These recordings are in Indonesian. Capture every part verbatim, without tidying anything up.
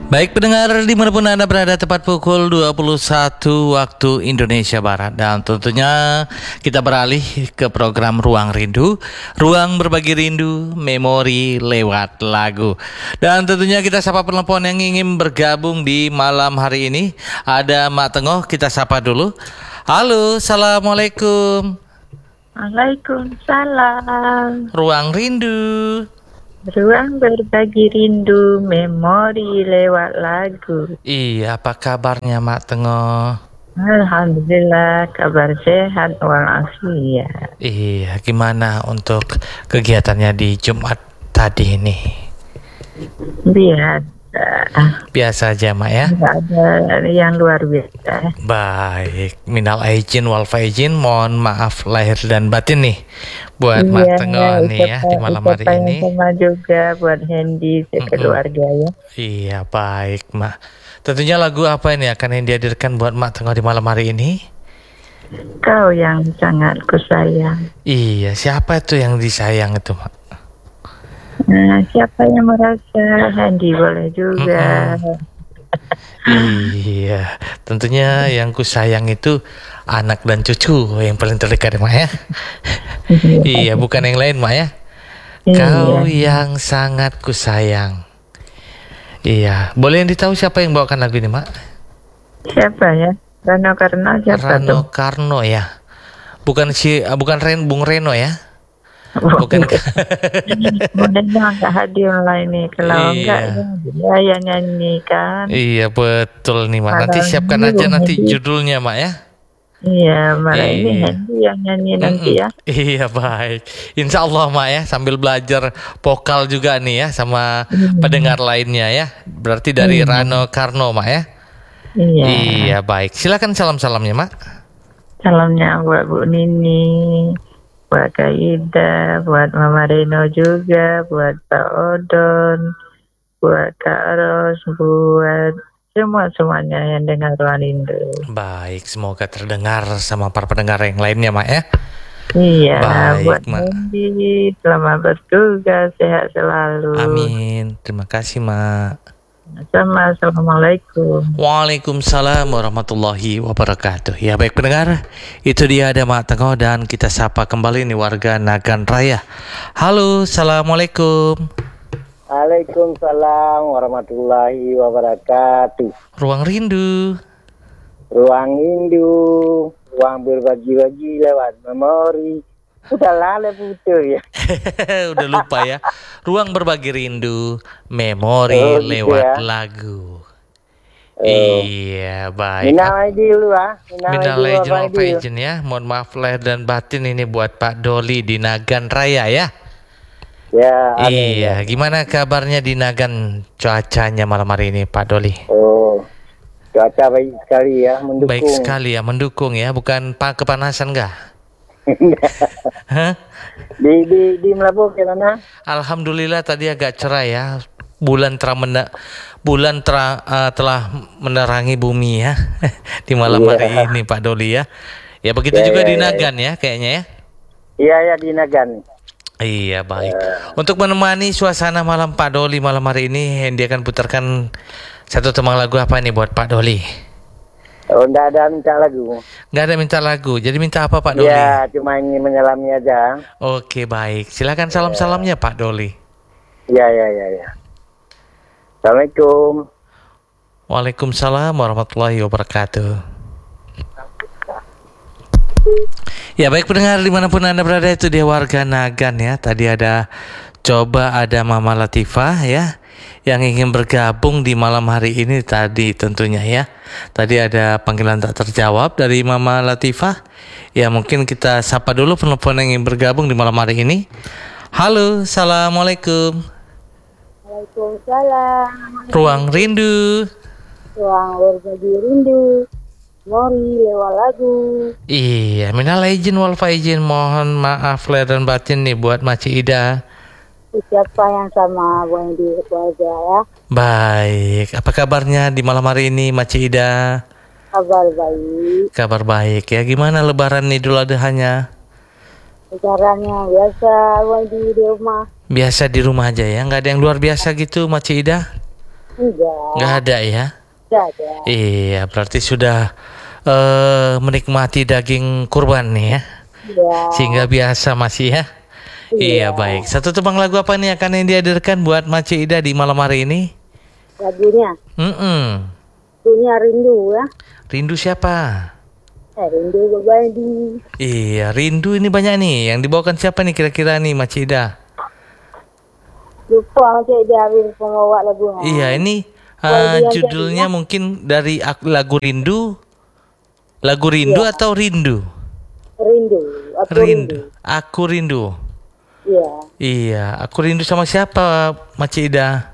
Baik pendengar dimanapun Anda berada, tepat pukul dua puluh satu waktu Indonesia Barat. Dan tentunya kita beralih ke program Ruang Rindu, ruang berbagi rindu, memori lewat lagu. Dan tentunya kita sapa penelpon yang ingin bergabung di malam hari ini. Ada Mak Tenggoh, kita sapa dulu. Halo, Assalamualaikum. Waalaikumsalam. Ruang Rindu, Ruang berbagi rindu, memori lewat lagu. iya, apa kabarnya Mak Tenggoh? Alhamdulillah, kabar sehat walafiat. Iya, gimana untuk kegiatannya di Jumat tadi ini? Biasa, Biasa aja Mak ya? tidak ada yang luar biasa. Baik, minal aijin wal faizin, mohon maaf lahir dan batin nih buat Mak Iya, Tenggoh nih ya di malam hari ucapan ini. yang sama juga buat Hendy sekeluarga ya. Iya, baik Mak. Tentunya lagu apa ini akan yang dihadirkan buat Mak Tenggoh di malam hari ini? Kau yang sangat kusayang. Iya, siapa itu yang disayang itu Mak? Nah, siapa yang merasa Hendy boleh juga. Iya, tentunya yang ku sayang itu anak dan cucu yang paling terdekat ya Mak ya. Iya, bukan yang lain Mak ya. Kau yang sangat ku sayang. Iya, boleh yang ditahu siapa yang bawakan lagu ini Mak? Siapa ya? Rano Karno siapa Rano tuh? Karno ya. Bukan si, bukan Ren, Bung Reno ya. Bukan. Mudah-mudahan nggak hadir lah ini. Kalau enggak Iya. ya dia yang nyanyi kan. Iya betul nih Mak. Nanti Malam siapkan ini aja Bung nanti Hendy. judulnya Mak ya. Iya, malah ini Iya. Hendy yang nyanyi nanti ya. Iya baik. Insya Allah Mak ya, sambil belajar vokal juga nih ya sama pendengar lainnya ya. Berarti dari Hmm. Rano Karno Mak ya. Iya. Iya baik. Silakan salam-salamnya Mak. Salamnya buat Bu Nini, buat Kak Ida, buat Mama Reno juga, buat Pak Odon, buat Kak Ros, buat semua semuanya yang dengar Ruang Rindu. Baik, semoga terdengar sama para pendengar yang lainnya Mak ya. Iya, Baik, buat Mak. Hendy, selamat bertugas, sehat selalu. Amin. Terima kasih Mak. Sama, assalamualaikum. Waalaikumsalam warahmatullahi wabarakatuh. Ya baik pendengar, itu dia ada Mak Tenggoh dan kita sapa kembali nih warga Nagan Raya. Halo, assalamualaikum. Waalaikumsalam warahmatullahi wabarakatuh. Ruang Rindu. Ruang rindu, ruang berbagi-bagi lewat memori. Udah lale putus ya. Udah lupa ya. Ruang berbagi rindu, memori Oh, gitu lewat ya. lagu. Oh. Iya, baik. Minal aidin dulu ah. Minal dulu, aidin wal apa aidin? faizin ya. Mohon maaf lahir dan batin ini buat Pak Doli di Nagan Raya ya. Ya, amin. Iya, gimana kabarnya di Nagan cuacanya malam hari ini Pak Doli? Oh, cuaca baik sekali ya, mendukung. Baik sekali ya, mendukung ya, bukan pak kepanasan enggak? Hah? di di di Melabuh gimana? Alhamdulillah tadi agak cerah ya. Bulan telah mena- bulan telah, uh, telah menerangi bumi ya di malam Iya. hari ini Pak Doli ya. Ya begitu Ya, juga ya, di ya, Nagan ya kayaknya ya. Iya ya di Nagan. Iya baik. Untuk menemani suasana malam Pak Doli malam hari ini, Hendy akan putarkan satu temang lagu apa nih buat Pak Doli? Oh, enggak ada minta lagu. Nggak ada minta lagu, jadi minta apa Pak Doli? Iya, cuma ingin menyelami aja. Oke baik, silakan salam-salamnya Pak Doli. Iya, iya, iya, ya. Assalamualaikum. Waalaikumsalam warahmatullahi wabarakatuh. Ya baik pendengar dimanapun Anda berada, itu dia warga Nagan ya. Tadi ada coba ada Mama Latifah ya yang ingin bergabung di malam hari ini tadi tentunya ya. Tadi ada panggilan tak terjawab dari Mama Latifah. Ya mungkin kita sapa dulu penelpon yang ingin bergabung di malam hari ini. Halo, assalamualaikum. Waalaikumsalam. Ruang Rindu. Ruang berbagi rindu, memori lewat lagu. Iya, minal aidin wal faizin, mohon maaf lahir dan batin nih buat Maci Ida. Siapa yang sama Bang di keluarga ya? Baik, apa kabarnya di malam hari ini Maci Ida? Kabar baik. Kabar baik ya. Gimana lebaran Idul Adhanya? Caranya biasa Bang di, di rumah. Biasa di rumah aja ya, nggak ada yang luar biasa gitu Maci Ida? Enggak. Nggak ada ya? Enggak ada. Iya, berarti sudah eh, menikmati daging kurban nih ya. Iya. Sehingga biasa masih ya. Iya, baik. Satu tebang lagu apa nih akan yang dihadirkan buat Mace Ida di malam hari ini? Lagunya. Mm-mm. Lagunya Rindu ya. Rindu siapa? Eh, Rindu Bobandi. Iya, rindu ini banyak nih. Yang dibawakan siapa nih kira-kira nih Mace Ida? Lupa Cik Ida habis pembawa lagunya. Iya, ini uh, Bobandi yang judulnya jadi, mungkin dari ak- lagu Rindu. Lagu Rindu Iya. atau Rindu? Rindu. Aku Rindu. Aku rindu. Iya. Iya, aku rindu sama siapa, Mace Ida?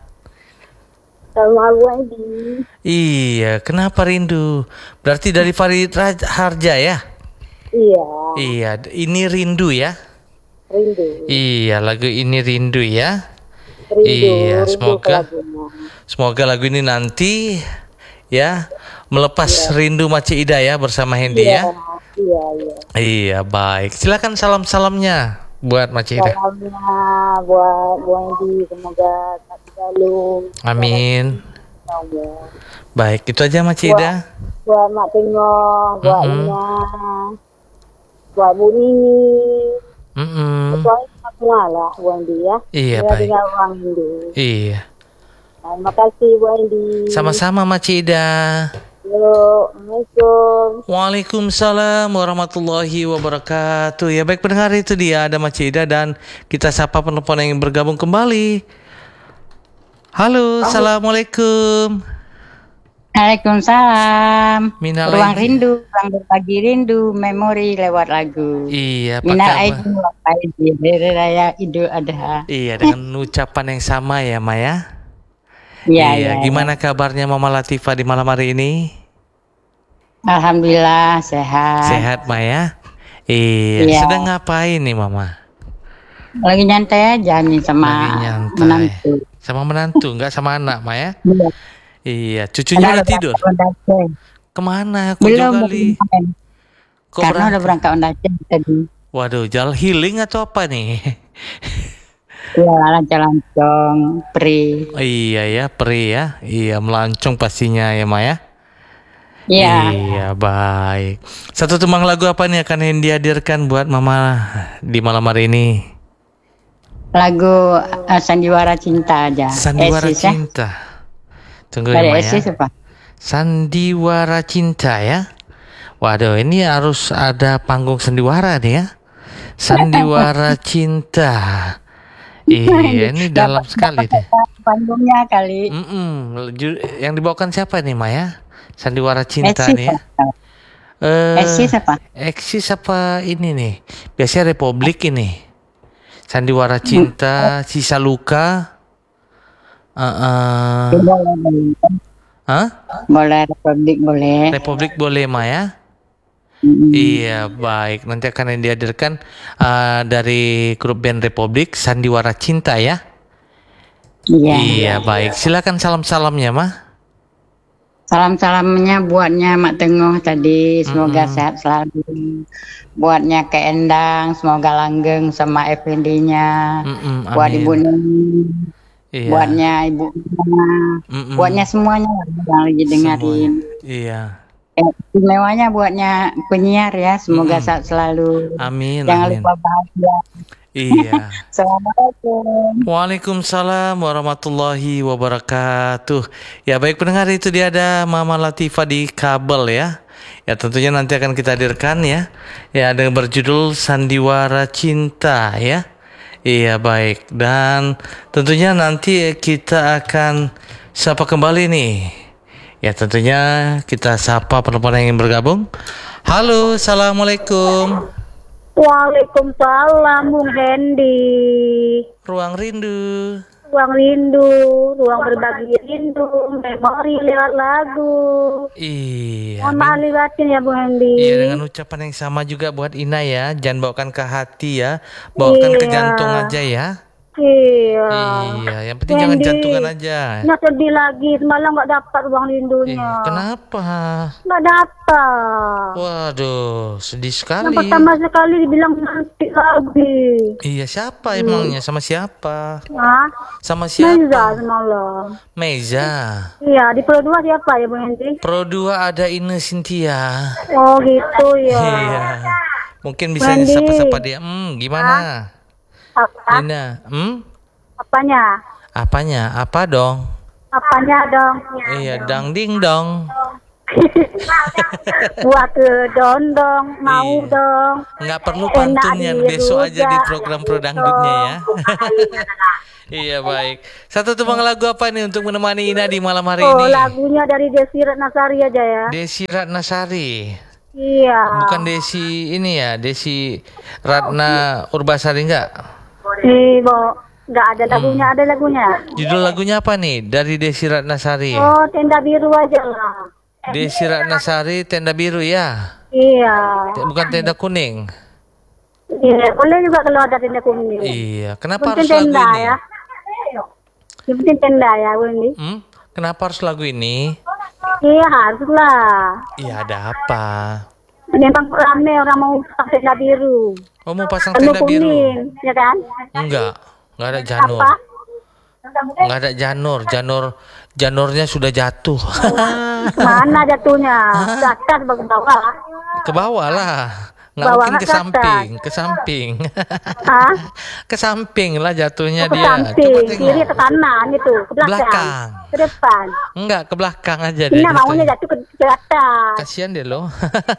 Sama Bobandi. Iya, kenapa rindu? Berarti dari Farid Raj- Harja ya? Iya. Iya, d- ini rindu ya? Rindu. Iya, lagu ini rindu ya? Rindu. Iya, Rindu semoga ke lagunya. semoga lagu ini nanti ya melepas rindu Mace Ida ya bersama Hendy Iya. ya. Iya, iya. Iya, baik. Silakan salam-salamnya buat Mace Ida. Salamnya buat Bobandi, semoga tak selalu. Amin. Semoga. Baik, itu aja Mace Ida. Buat Mak Tengok, buat Mm-mm. Ina, buat Bu Nini, Mm-mm. pokoknya semua lah Bu Andi ya. Iya, Dia baik. dengan orang Hindu. Iya. Terima kasih Bu Andi. Sama-sama Mace Ida. Yo, Assalamualaikum. Waalaikumsalam warahmatullahi wabarakatuh. Ya baik pendengar, itu dia ada Mace Ida dan kita sapa penelpon yang bergabung kembali. Halo, assalamualaikum. Waalaikumsalam. Minal Ruang aidin. rindu, ruang berbagi rindu, memori lewat lagu. Iya, apa Minal kabar? aidin wal faizin, hari raya Idul Adha. Iya, dengan ucapan yang sama ya Maya. Iya, iya. Gimana kabarnya Mama Latifah di malam hari ini? Alhamdulillah sehat. Sehat Maya? Iya, Iya. sedang ngapain nih Mama? Lagi nyantai aja nih sama Lagi nyantai. menantu. Sama menantu, nggak sama anak Maya? Iya. Iya, cucunya udah tidur. Kemana? Kok jauh Belum, kali? belum. Kok Karena udah berangkat? berangkat undang tadi. Waduh, jalan healing atau apa nih? Iya, lancong-lancong, pri. Oh, iya ya, peri ya. Iya, melancong pastinya ya, Maya. Iya. Iya, baik. Satu tembang lagu apa nih akan yang dihadirkan buat Mama di malam hari ini? Lagu uh, Sandiwara Cinta aja. Sandiwara Esis, ya. Cinta. Tunggu ya, Dari Maya. Esis apa? Sandiwara Cinta ya. Waduh, ini harus ada panggung sandiwara nih ya. Sandiwara Cinta. Iya, ini dalam sekali deh. Panggungnya kali. Mm-mm. Ju- Yang dibawakan siapa nih Maya? Sandiwara Cinta Eksis nih ya. apa? Eh, Eksis apa? Eksis apa ini nih? Biasanya Republik ini. Sandiwara Cinta, Sisa Luka. Uh, uh, Boleh, Hah? boleh Republik boleh. Republik boleh Maya? Mm. Iya, baik. Nanti akan yang dihadirkan uh, dari grup band Republik Sandiwara Cinta ya. Iya. Iya, baik. Silakan salam-salamnya, Mah. Salam-salamnya buatnya Mak Tengah tadi, semoga Mm-mm. sehat selalu. Buatnya ke Endang, semoga langgeng sama Effendi-nya. Mm-mm, Buat amin. Ibu Nini, Iya. buatnya Ibu Nina, Mm-mm. buatnya semuanya yang lagi dengerin. Semuanya. Iya. Eh, istimewanya buatnya penyiar ya, semoga Mm-mm. sehat selalu. Amin, Jangan amin. lupa bahagia. Iya. Assalamualaikum. Waalaikumsalam warahmatullahi wabarakatuh. Ya baik pendengar, itu dia ada Mama Latifah di kabel ya. Ya tentunya nanti akan kita hadirkan ya. Ya dengan berjudul Sandiwara Cinta ya. Iya baik, dan tentunya nanti kita akan sapa kembali nih. Ya tentunya kita sapa penonton yang ingin bergabung. Halo, assalamualaikum. Waalaikumsalam Bung Hendy. Ruang rindu. Ruang rindu, ruang berbagi rindu, memori lewat lagu. Iya. Mohon maaf libatin ya Bung Hendy. Iya, dengan ucapan yang sama juga buat Ina ya. Jangan bawakan ke hati ya. Bawakan ke Iya. jantung aja ya. Iya. Iya, yang penting jangan Wendy, jantungan aja. Nah sedih lagi, semalam nggak dapat ruang Eh, rindunya. kenapa? Nggak dapat. Waduh, sedih Yang sekali. pertama sekali dibilang nanti lagi. Iya, siapa emangnya? Sama siapa? Hah? Sama Meza siapa? semalam. Meza. Iya, di Pro dua siapa ya Bu Hendy? Pro dua ada Ine Cynthia. Oh gitu ya. Iya. Mungkin bisa Wendy. sapa-sapa dia. Hmm, gimana? Apa? Ina, hmm? Apanya? Apanya? Apa dong? Apanya dong? Iya, dang ding dong. Buat ke dondong, mau Iya. dong. Nggak perlu Enak pantunnya, di besok aja di rujak, program gitu. Pro Dangdutnya ya. Iya, baik. Satu tebang lagu apa nih untuk menemani Ina di malam hari Oh, ini? lagunya dari Desi Ratnasari aja ya. Desi Ratnasari. Iya. Bukan Desi ini ya, Desi Ratna Urbasari enggak? Ih, Bo, nggak ada lagunya, ada lagunya. Judul lagunya apa nih? Dari Desi Ratnasari. Oh, tenda biru aja lah. Desi Ratnasari Tenda Biru ya. Iya. T- Bukan tenda kuning. Iya, boleh juga kalau ada tenda kuning. Iya, kenapa Penting harus lagu tenda ini? ya. Yang penting tenda ya, Wendy. Hmm? Kenapa harus lagu ini? Iya, haruslah. Iya, ada apa? Memang rame orang mau pasang tenda biru. Oh, mau pasang Tenda tenda biru? kuning, ya kan? Enggak, enggak ada janur. Apa? Enggak ada janur, janur janurnya sudah jatuh. Mana jatuhnya? Ke atas apa ke bawah? Ke bawah lah. Nggak Bawah mungkin nggak ke ke samping, ke samping. Hah? Ke samping lah jatuhnya Oh, ke dia. samping, Coba kiri tengok. ke kanan itu, ke belakang, Belakang. ke depan. Enggak, ke belakang aja dia. Nah, maunya jatuhnya. jatuh ke, ke atas. Kasihan deh loh.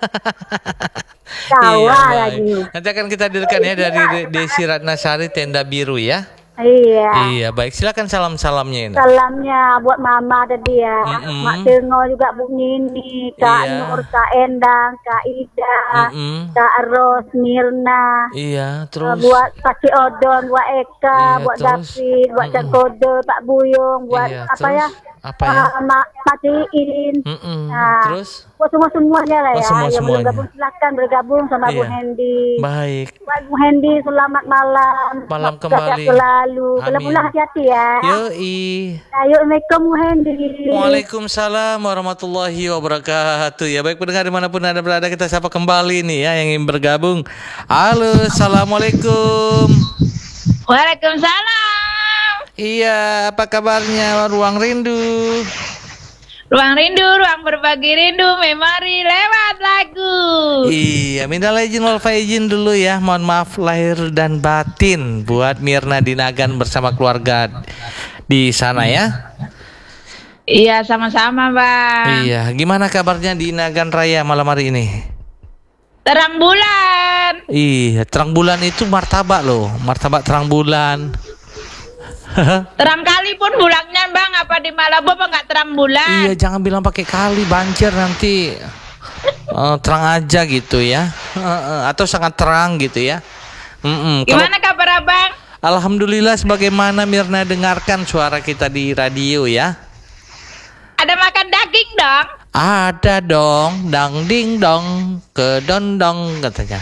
Tawa baik. lagi. Nanti akan kita hadirkan ya dari De- Desi Ratnasari Tenda Biru ya. Iya. Iya, baik. Silakan salam-salamnya ini. Salamnya buat mama tadi ya. Mm-mm. Mak Dengo juga Bu Nini, Kak Iya. Nur, Kak Endang, Kak Ida, Mm-mm. Kak Ros, Mirna. Iya, Uh, terus. buat Paci Odon, buat Eka, Iya, buat terus. David, buat Mm-mm. Cak Kode, Pak Buyung, buat Iya, apa terus. ya? Apa ya? Uh, Mak Matiin. Mm-mm. Nah, Terus. buat semua semuanya lah Oh, ya. semua- Yang belum semuanya. gabung silakan bergabung sama Bu Iya. Hendy. Baik. Buat Bu Hendy selamat malam. Malam Sehat kembali. selalu. Kalau Amin. pulang hati-hati ya. Yoi. Assalamualaikum Bu Hendy. Waalaikumsalam warahmatullahi wabarakatuh. Ya baik pendengar dimanapun Anda berada, kita sapa kembali nih ya yang ingin bergabung. Halo, assalamualaikum. Waalaikumsalam. Iya, apa kabarnya Ruang Rindu? Ruang rindu, ruang berbagi rindu, memori lewat lagu. Iya, minal izin wal faizin dulu ya. Mohon maaf lahir dan batin buat Mirna Dinagan bersama keluarga di sana ya. Iya, sama-sama, Bang. Iya, gimana kabarnya di Nagan Raya malam hari ini? Terang bulan. Iya, terang bulan itu martabak loh, martabak terang bulan. Terang kali pun bulannya, Bang. Apa di Malabo apa nggak terang bulan? Iya, jangan bilang pakai kali, banjir nanti. Eh, terang aja gitu ya. Eh, eh, atau sangat terang gitu ya. Mm-mm. Kalau- Gimana kabar Abang? Alhamdulillah, sebagaimana Mirna dengarkan suara kita di radio ya. Ada makan daging dong? Ada dong, dang ding dong, kedondong katanya.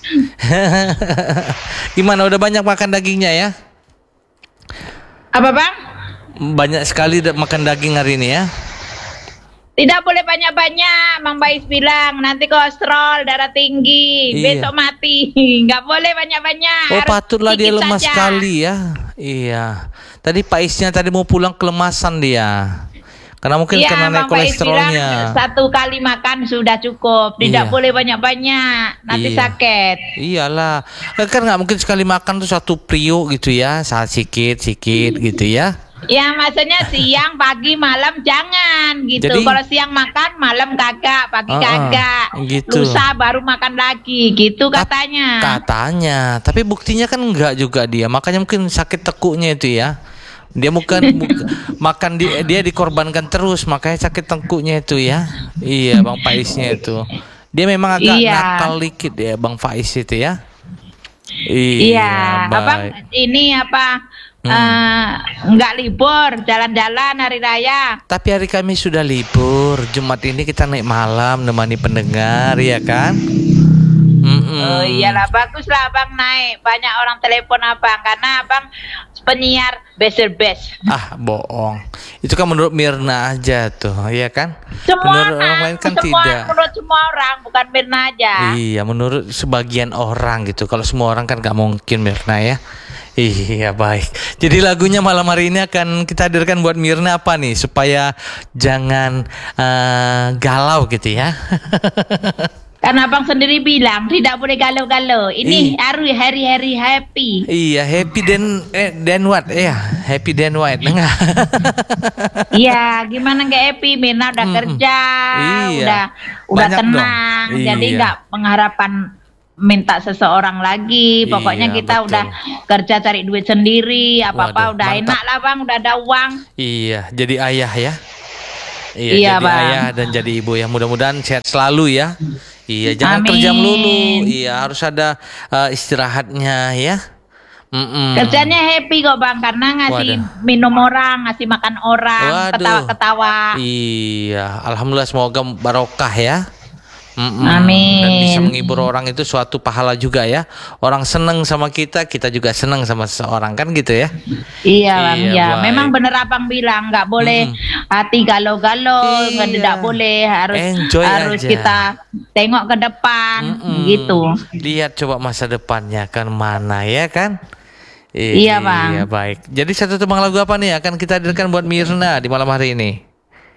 Gimana, udah banyak makan dagingnya ya? Apa, Bang? Banyak sekali da- makan daging hari ini ya. Tidak boleh banyak-banyak, Mang Bais bilang. Nanti kolesterol, darah tinggi, Iya. besok mati. Nggak boleh banyak-banyak. Oh, harus patutlah dia sedikit lemas saja. sekali ya. Iya. Tadi Pak Isnya tadi mau pulang kelemasan dia. Karena mungkin Iya, karena naik Bang Faiz bilang kolesterolnya. satu kali makan sudah cukup. Tidak Iya. boleh banyak-banyak, nanti Iya. sakit. Iyalah. Kan nggak mungkin sekali makan tuh satu priuk gitu ya. Saat sikit-sikit gitu ya. Ya, maksudnya siang, pagi, malam jangan gitu. Jadi- Kalau siang makan, malam kagak, pagi Uh-uh, kagak. gitu. Lusa baru makan lagi, gitu Tap- katanya. Katanya. Tapi buktinya kan enggak juga dia. Makanya mungkin sakit tekuknya itu ya. Dia bukan bu- makan di, dia dikorbankan terus, makanya sakit tengkuknya itu ya. Iya, Bang Faiznya itu. Dia memang agak Iya. nakal dikit ya, Bang Faiz itu ya. Iya, baik. Abang ini apa? Hmm. eh, nggak libur, jalan-jalan hari raya. Tapi hari Kamis sudah libur. Jumat ini kita naik malam nemani pendengar ya kan? Mm-mm. Oh iyalah, bagus lah Abang naik. Banyak orang telepon Abang karena Abang penyiar best best. Ah, bohong. Itu kan menurut Mirna aja tuh, iya kan? Semua Menurut orang lain kan semua, tidak. Menurut semua orang, bukan Mirna aja. Iya, menurut sebagian orang gitu. Kalau semua orang kan gak mungkin, Mirna ya. Iya, baik. Jadi lagunya malam hari ini akan kita hadirkan buat Mirna apa nih? Supaya jangan uh, galau gitu ya. Karena abang sendiri bilang tidak boleh galau-galau. Ini hari hari-hari happy. Iya, happy then eh, then what? Iya, happy then what? Enggak. Iya, gimana nggak happy? Mirna udah Mm-mm. kerja, Iya. udah udah Banyak tenang. dong. Jadi Iya. nggak pengharapan minta seseorang lagi. Pokoknya Iya, kita betul. udah kerja cari duit sendiri. Apa-apa Waduh, udah mantap. enak lah bang, udah ada uang. Iya, jadi ayah ya. Iya, Iya, jadi Bang. ayah dan jadi ibu ya. Mudah-mudahan sehat selalu ya. Iya, jangan Amin. kerja melulu. Iya, harus ada uh, istirahatnya ya. Mm-mm. Kerjanya happy kok bang, karena ngasih Waduh. minum orang, ngasih makan orang, Waduh. ketawa-ketawa. Iya, alhamdulillah semoga barokah ya. Mm-mm. Amin. Dan bisa menghibur orang itu suatu pahala juga ya. Orang seneng sama kita, kita juga seneng sama seseorang kan gitu ya. Iya bang, Iya, ya. baik. Memang bener abang bilang nggak boleh hati galau-galau, nggak Iya. tidak boleh, harus Enjoy harus aja. kita tengok ke depan, Mm-mm. gitu. Lihat coba masa depannya kan mana ya kan. Iya, Bang. Iya, baik. Jadi satu tembang lagu apa nih akan kita hadirkan buat Mirna di malam hari ini?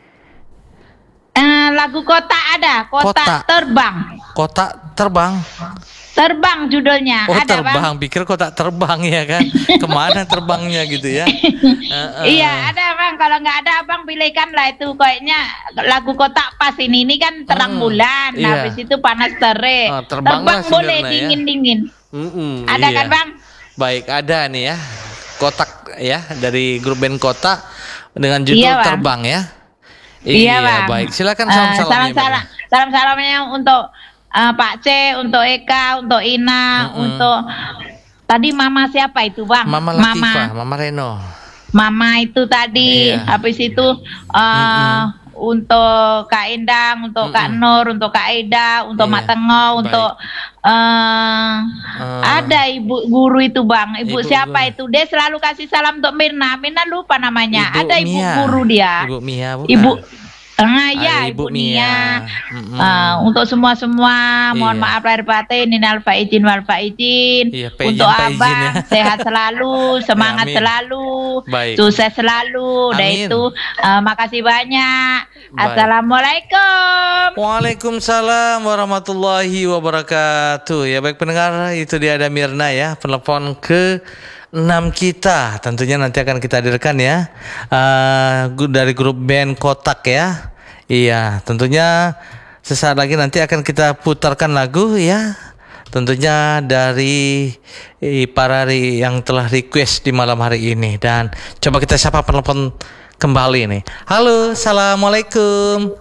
Eh, lagu kota ada, kota, Kota. terbang, Kotak terbang. terbang judulnya Oh, ada bang. terbang. Pikir kotak terbang ya kan. Kemana terbangnya gitu ya. Uh-uh. Iya ada bang, kalau nggak ada abang pilihkan lah itu kayaknya lagu kotak pas ini ini kan terang Hmm, bulan, iya. habis itu panas terik, Oh, terbanglah terbang si boleh Mirna ya. dingin dingin, Mm-mm, ada iya. kan bang? Baik, ada nih ya. Kotak ya dari grup band Kotak dengan judul Iya, Bang. Terbang ya. Iya, Bang. baik. Silakan Eh, salam-salamnya. salam-salam, salam-salamnya untuk eh, Pak C, untuk Eka, untuk Ina, Mm-mm. untuk tadi Mama siapa itu bang? Mama Latifah, Mama Reno. Mama itu tadi, Iya. habis itu eh, untuk Kak Endang, untuk Kak Mm-mm. Nur, untuk Kak Eda, untuk Iya. Mak Tengo, Baik. untuk eh, Eh, ada ibu guru itu bang, ibu, Ibu siapa guru. itu? Dia selalu kasih salam untuk Mirna, Mirna lupa namanya. Ibu ada ibu Mia. guru dia, Ibu Mia bukan? ibu. Ah, ya, Ada Ibu, Ibu Nia. Mia. Mm-mm. Ah, untuk semua-semua, mohon Iya. maaf lahir batin, minal faizin wal faizin. Iya, Pak izin, Untuk Pak izin abang ya. sehat selalu, semangat Amin. selalu, Baik. sukses selalu. Udah Amin. itu, ah, makasih banyak. Baik. Assalamualaikum. Waalaikumsalam warahmatullahi wabarakatuh. Ya baik pendengar, itu dia ada Mirna ya, penelpon ke enam kita. Tentunya nanti akan kita hadirkan ya, uh, dari grup band Kotak ya. Iya, tentunya sesaat lagi nanti akan kita putarkan lagu ya. Tentunya dari eh, para ri- yang telah request di malam hari ini. Dan coba kita sapa penelpon kembali nih. Halo, assalamualaikum.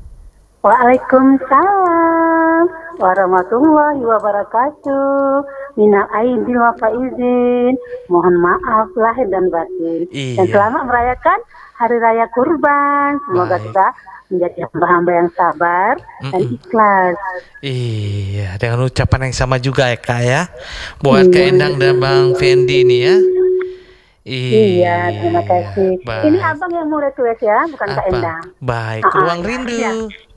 Waalaikumsalam warahmatullahi wabarakatuh. Minal aidin wa faizin. Mohon maaf lahir dan batin. Iya. Dan selamat merayakan Hari Raya Kurban. Semoga Baik. kita menjadi hamba-hamba yang sabar dan Mm-mm. ikhlas. Iya, dengan ucapan yang sama juga ya Kak ya. Buat Kak Iya. Endang dan Bang Fendi nih ya. Iya, terima kasih. baik. Ini abang yang mau request ya, bukan Kak Apa? Endang. Baik, Ah, ah, Ruang ya. Rindu. Ya.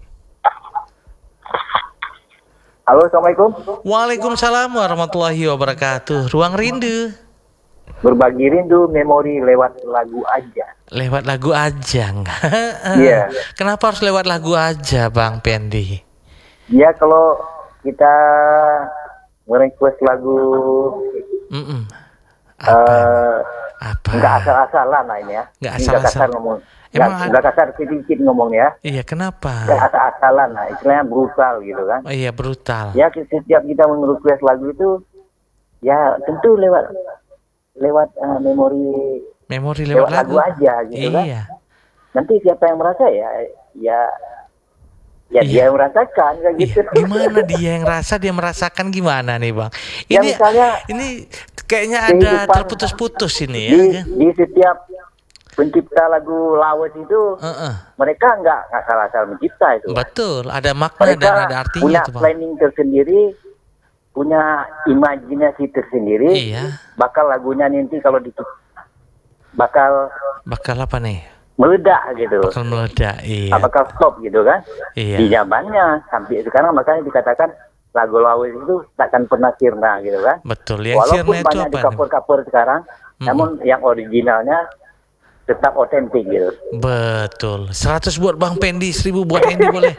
Halo, Assalamualaikum. Waalaikumsalam warahmatullahi wabarakatuh. Ruang Rindu. Berbagi rindu memori lewat lagu aja. Lewat lagu aja nggak? Iya. Kenapa harus lewat lagu aja Bang Fendi? Ya kalau kita merequest lagu Mm-mm. Apa? eh Apa? nggak asal-asalan lah ini ya. Nggak Ini nggak asal-asal. kasar ngomong. Emang Nggak ad- nggak kasar sedikit ngomongnya. Iya, kenapa? Nggak asal-asalan lah. Istilahnya brutal gitu kan. Oh iya, brutal. Ya setiap kita merequest lagu itu ya tentu lewat lewat eh, memori Memori lewat, lewat lagu aja gitu kan. Iya. Nanti siapa yang merasa ya ya ya Iya. dia yang merasakan kayak Iya, gitu. gimana dia yang rasa dia merasakan gimana nih Bang? Ya, Ini misalnya ini kayaknya ada kehidupan terputus-putus ini ya. di, kan? di setiap pencipta lagu lawas itu Heeh. mereka nggak nggak salah-salah mencipta itu. Betul, ada makna Mereka dan ada artinya punya tuh Bang. planning tersendiri, punya imajinasi tersendiri. Iya. Bakal lagunya nanti kalau di, bakal Bakal apa nih? meledak gitu. Bakal meledak, iya. Bakal stop gitu kan. Iya. Di zamannya sampai sekarang makanya dikatakan lagu lawas itu takkan pernah sirna gitu kan. Betul. Yang Walaupun sirna itu banyak apa di nih? cover-cover sekarang, namun yang originalnya tetap otentik gitu. Betul. seratus buat Bang Pendi, seribu buat Andy boleh.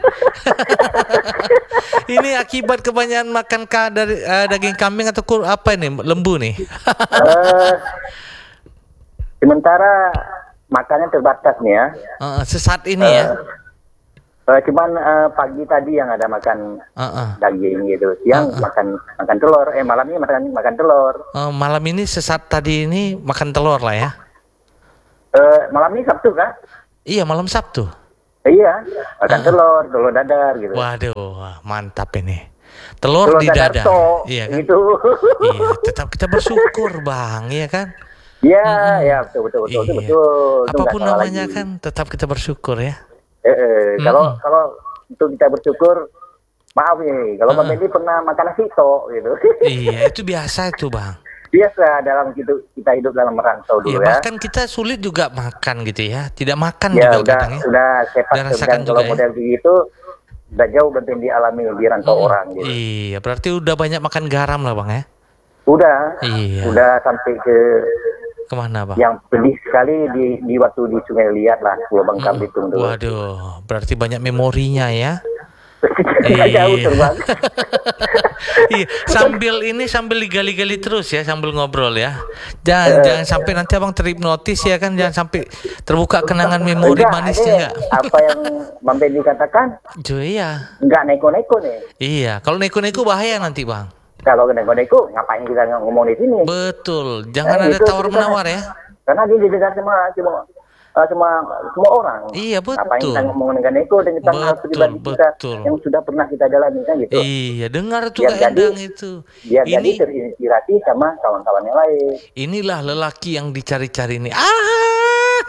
Ini akibat kebanyakan makan ka dari uh, daging kambing atau kur, apa ini? Lembu nih. Eh, sementara makannya terbatas nih ya. Uh, sesaat ini ya. Eh, cuman eh, pagi tadi yang ada makan Uh-uh. daging gitu, siang Uh-uh. makan makan telur, eh malam ini makan makan telur. Uh, malam ini sesaat tadi ini makan telur lah ya. Eh, malam ini Sabtu kan? Iya, malam Sabtu. Eh, iya, makan telur, telur dadar gitu. Waduh, wah, mantap ini. Telur, Telur di dadar dada. tok, Iya kan? gitu. Iya, tetap kita bersyukur, Bang, iya kan? Iya, Mm-mm. ya betul betul betul, Iya. betul, betul. Itu Apapun nggak salah namanya lagi. kan tetap kita bersyukur ya. Eh, eh, kalau Mm-mm. kalau untuk kita bersyukur, maaf nih, kalau Uh-uh. Bang Benny pernah makan nasi tok gitu. Iya, itu biasa itu, Bang. Biasa dalam hidup kita hidup dalam merantau dulu Iya, ya. bahkan kita sulit juga makan gitu ya. Tidak makan Ya juga udah kadang ya. udah sepak Udah rasakan dan kalau juga ya. model begitu udah jauh Bang Benny alami di rantau Mm-mm. orang gitu. Iya, berarti udah banyak makan garam lah, Bang ya. Udah, Iya. udah sampai ke Kemana, Bang? yang pedih sekali di di waktu di Sungai Liat lah, Pulau Bangka Mm-mm. Belitung dulu. Waduh, berarti banyak memorinya ya. Jauh terbang. Iya, sambil ini sambil digali-gali terus ya, sambil ngobrol ya. Jangan jangan sampai nanti Abang terhipnotis ya kan, jangan sampai terbuka kenangan memori Enggak, manisnya ini enggak. apa yang Bang Benny katakan Jo, iya. enggak neko-neko nih. Iya, kalau neko-neko bahaya nanti, Bang. Kalau neko-neko ngapain kita ngomong di sini? Betul, jangan Eh, ada itu- tawar-menawar itu ya. Karena dia didengar semua semua eh, semua semua orang. Iya, betul. Ngapain kita ngomong dengan neko dan tentang hal Betul, pribadi kita betul. yang sudah pernah kita jalani kan gitu. Iya, dengar tuh Biar Kak jadi- Endang itu. Biar jadi Ini terinspirasi sama kawan-kawan yang lain. inilah lelaki yang dicari-cari nih. Ah.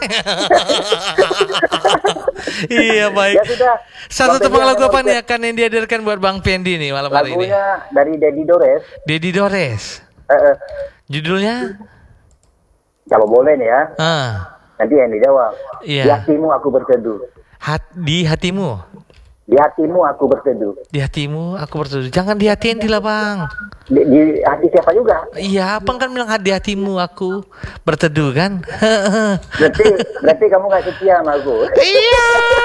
Iya, baik. Ya sudah. Satu Bang tebang Benny lagu akan apa nih orkes- akan yang dihadirkan buat Bang Pendi nih malam hari ini? Lagunya dari Dedi Dores. Dedi Dores. Eh, eh, Judulnya? kalau boleh nih ya, Ah, nanti yang dijawab. Iya. Di hatimu aku berteduh. hat, di hatimu. Di hatimu aku berteduh. Di hatimu aku berteduh. Jangan di hati Endi lah, Bang. Di, di hati siapa juga? Iya, Abang kan bilang di hatimu aku berteduh kan? Berarti berarti kamu nggak setia sama aku. Iya.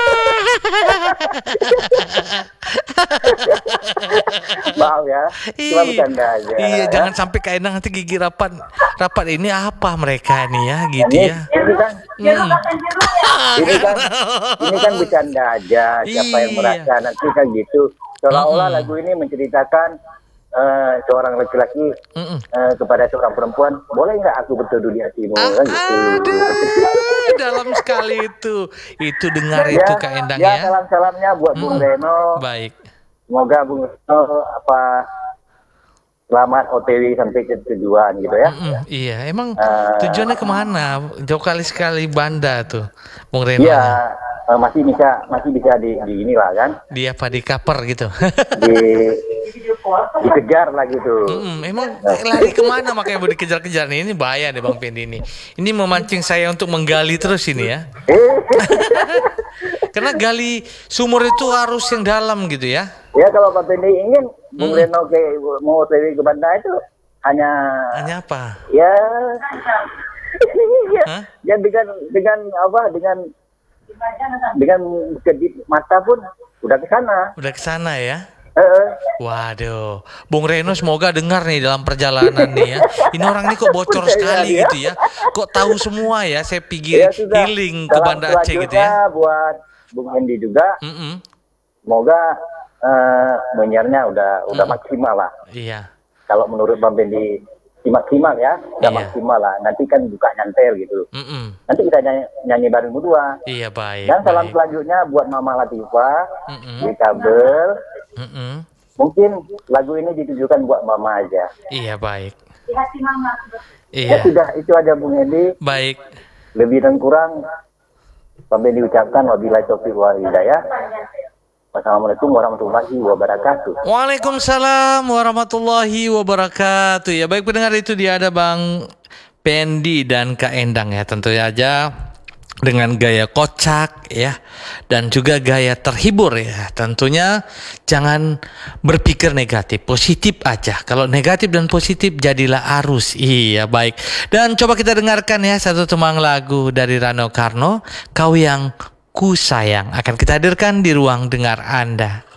Maaf ya, cuma Iya. bercanda aja. Iya, ya. jangan sampai Kak Endang nanti gigi rapat. Rapat ini apa mereka nih ya, gitu Ini, ya. ini kan, Hmm. ini kan, ini kan bercanda aja. Siapa yang Iya. merasa nanti kan gitu. Seolah-olah Mm-mm. lagu ini menceritakan eh, seorang laki-laki Mm-mm. eh, kepada seorang perempuan, boleh nggak aku berteduh di hatimu? Kan gitu. Aduh, dalam sekali itu. Itu dengar Ya, itu Kak Endang ya, ya. salam-salamnya buat Bung Mm. Reno. Baik. Semoga Bung Reno apa selamat O T W sampai ke tujuan gitu ya. Mm-mm, iya, emang Eh, tujuannya kemana? Jauh kali sekali Banda tuh, Bung Reno. Iya, eh, masih bisa masih bisa di, di inilah kan, Dia apa di cover gitu. di dikejar lah gitu. Mm-mm, emang lari kemana makanya mau dikejar-kejar nih? Ini bahaya nih Bang Pendi ini. Ini memancing saya untuk menggali terus ini ya. Eh, Karena gali sumur itu harus yang dalam gitu ya. ya kalau Pak Pendi ingin Bung Mm. Reno ke mau O T W ke Banda itu hanya Hanya apa? ya ya, Hah? ya dengan dengan apa dengan dengan kedip mata pun udah ke sana. Udah ke sana ya. Eh, eh. Waduh, Bung Reno semoga dengar nih dalam perjalanan nih ya. Ini orang ini kok bocor sekali Iya, gitu ya. Kok tahu semua ya? Saya pikir Ya sudah. healing ke Salam Banda Aceh gitu ya. selanjutnya buat Bung Hendi juga. Mm-mm. Semoga eh, menyiarnya udah udah Mm. maksimal lah. Iya. Kalau menurut Bang Bendi si maksimal ya, udah Iya. maksimal lah. Nanti kan buka nyantel gitu. Mm-mm. Nanti kita nyanyi, nyanyi bareng berdua. Iya baik. Dan salam baik. selanjutnya buat Mama Latifah Mm-mm. di kabel. Mm-mm. Mungkin lagu ini ditujukan buat Mama aja. Iya baik. Ya Iya. sudah, itu aja Bung Hendi. Baik. Lebih dan kurang Bang Bendi ucapkan wabillahi taufiq wal hidayah. Wassalamualaikum warahmatullahi wabarakatuh. Waalaikumsalam warahmatullahi wabarakatuh. Ya baik pendengar, itu dia ada Bang Pendi dan Kak Endang ya, tentu aja dengan gaya kocak ya, dan juga gaya terhibur ya. Tentunya jangan berpikir negatif, positif aja. Kalau negatif dan positif jadilah arus. Iya, baik. Dan coba kita dengarkan ya satu temang lagu dari Rano Karno, Kau Yang Ku Sayang, akan kita hadirkan di ruang dengar Anda.